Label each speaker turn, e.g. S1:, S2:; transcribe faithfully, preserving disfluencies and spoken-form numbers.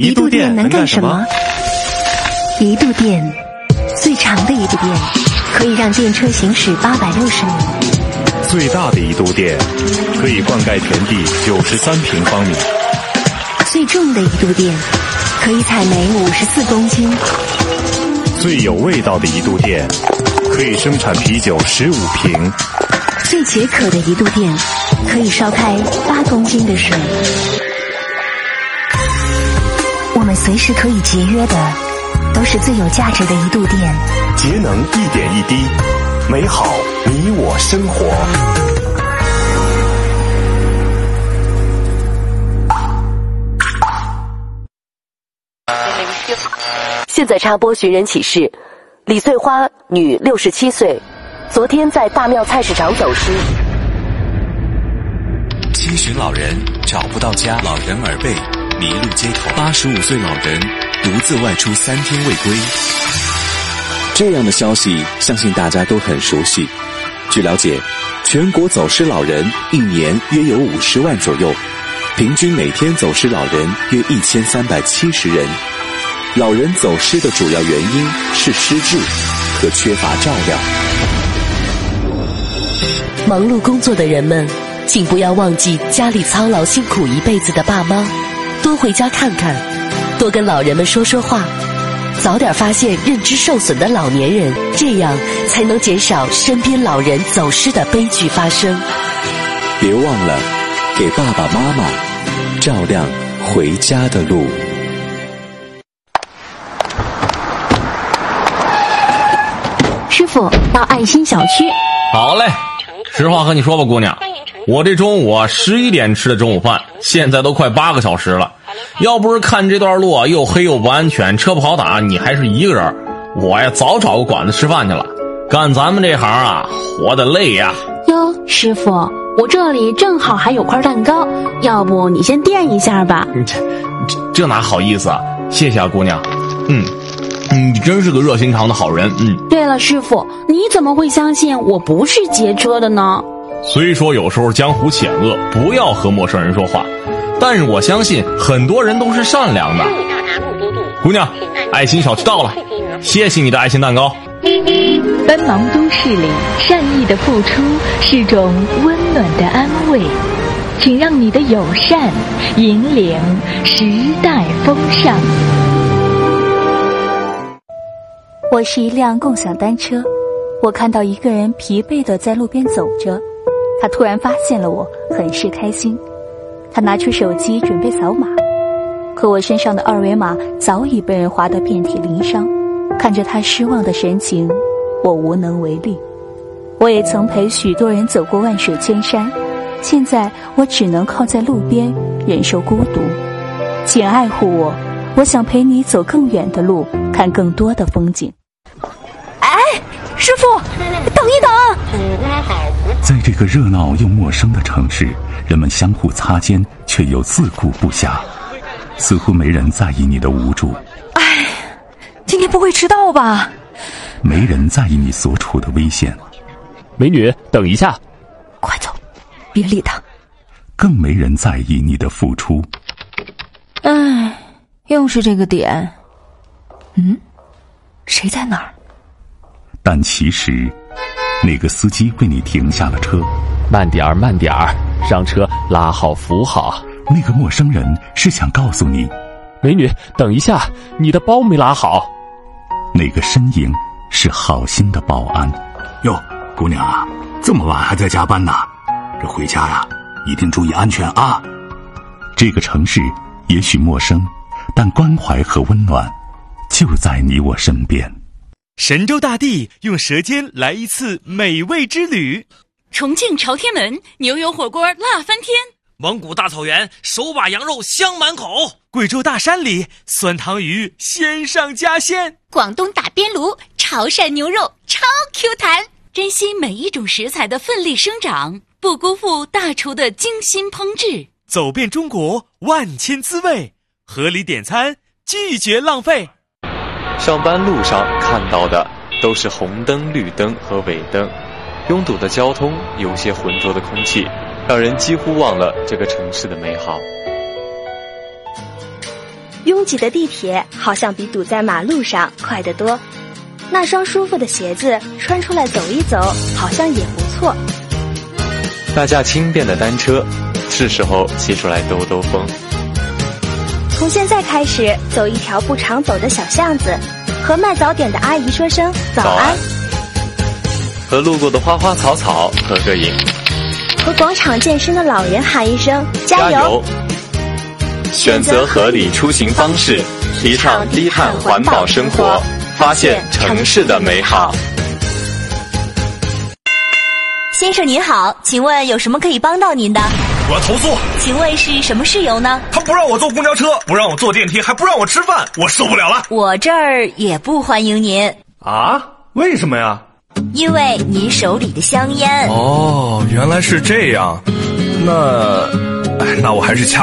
S1: 一度电能干什么？
S2: 一度电，最长的一度电，可以让电车行驶八百六十米。
S1: 最大的一度电，可以灌溉田地九十三平方米。
S2: 最重的一度电，可以采煤五十四公斤。
S1: 最有味道的一度电，可以生产啤酒十五瓶。
S2: 最解渴的一度电，可以烧开八公斤的水。我们随时可以节约的，都是最有价值的一度电。
S1: 节能一点一滴，美好你我生活。
S3: 现在插播寻人启事：李翠花，女，六十七岁，昨天在大庙菜市场走失。
S4: 七旬老人找不到家，老人耳背，迷路街头。八十五岁老人独自外出三天未归。这样的消息，相信大家都很熟悉。据了解，全国走失老人一年约有五十万左右，平均每天走失老人约一千三百七十人。老人走失的主要原因是失智和缺乏照料。
S3: 忙碌工作的人们，请不要忘记家里操劳辛苦一辈子的爸妈，多回家看看，多跟老人们说说话，早点发现认知受损的老年人，这样才能减少身边老人走失的悲剧发生。
S4: 别忘了给爸爸妈妈照亮回家的路。
S5: 师傅，到爱心小区。
S6: 好嘞，实话和你说吧，姑娘，我这中午啊十一点吃的中午饭，现在都快八个小时了。要不是看这段路啊又黑又不安全，车不好打，你还是一个人，我呀早找个馆子吃饭去了。干咱们这行啊，活得累呀。
S5: 哟，师傅，我这里正好还有块蛋糕，要不你先垫一下吧。
S6: 这这这哪好意思啊，谢谢啊，姑娘。嗯。你真是个热心肠的好人。嗯。
S5: 对了，师傅，你怎么会相信我不是劫车的呢？
S6: 虽说有时候江湖险恶，不要和陌生人说话，但是我相信很多人都是善良的。姑娘，爱心小区到了，谢谢你的爱心蛋糕。
S7: 奔忙都市里，善意的付出是种温暖的安慰，请让你的友善引领时代风尚。
S2: 我是一辆共享单车，我看到一个人疲惫地在路边走着，他突然发现了我，很是开心。他拿出手机准备扫码，可我身上的二维码早已被人划得遍体鳞伤。看着他失望的神情，我无能为力。我也曾陪许多人走过万水千山，现在我只能靠在路边忍受孤独。请爱护我，我想陪你走更远的路，看更多的风景。
S5: 哎，师傅，等一等！
S8: 在这个热闹又陌生的城市，人们相互擦肩，却又自顾不暇，似乎没人在意你的无助。
S5: 哎，今天不会迟到吧？
S8: 没人在意你所处的危险。
S9: 美女，等一下！
S5: 快走，别理他。
S8: 更没人在意你的付出。
S5: 哎，又是这个点。嗯，谁在哪儿？
S8: 但其实那个司机为你停下了车。
S9: 慢点儿慢点儿，上车拉好扶好。
S8: 那个陌生人是想告诉你，
S9: 美女，等一下，你的包没拉好。
S8: 那个身影是好心的保安。
S10: 哟，姑娘啊，这么晚还在加班呢，这回家呀一定注意安全啊。
S8: 这个城市也许陌生，但关怀和温暖就在你我身边。
S11: 神州大地用舌尖来一次美味之旅。
S12: 重庆朝天门牛油火锅辣翻天。
S11: 蒙古大草原手把羊肉香满口。贵州大山里酸汤鱼鲜上加鲜。
S12: 广东打边炉潮汕牛肉超 Q 弹。珍惜每一种食材的奋力生长，不辜负大厨的精心烹制。
S11: 走遍中国万千滋味，合理点餐，拒绝浪费。
S13: 上班路上看到的都是红灯、绿灯和尾灯，拥堵的交通，有些浑浊的空气，让人几乎忘了这个城市的美好。
S14: 拥挤的地铁好像比堵在马路上快得多。那双舒服的鞋子穿出来走一走，好像也不错。
S13: 那架轻便的单车，是时候骑出来兜兜风。
S14: 从现在开始，走一条不常走的小巷子，和卖早点的阿姨说声早安，早安，
S13: 和路过的花花草草合个影，
S14: 和广场健身的老人喊一声加油。加油，
S13: 选择合理出行方式，提倡低碳环保生活，发现城市的美好。
S3: 先生您好，请问有什么可以帮到您的？
S15: 我要投诉。
S3: 请问是什么事由呢？
S15: 他不让我坐公交车，不让我坐电梯，还不让我吃饭，我受不了了。
S3: 我这儿也不欢迎您。
S15: 啊？为什么呀？
S3: 因为您手里的香烟。
S15: 哦，原来是这样。那，那我还是掐